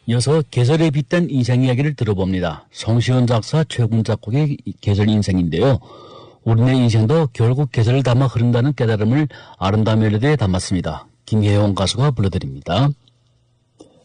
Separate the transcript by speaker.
Speaker 1: 이어서 계절에 빗댄 인생 이야기를 들어봅니다. 성시원 작사, 최군 작곡의 계절 인생인데요. 우리네 인생도 결국 계절을 담아 흐른다는 깨달음을 아름다운 멜로디에 담았습니다. 김혜영 가수가 불러드립니다.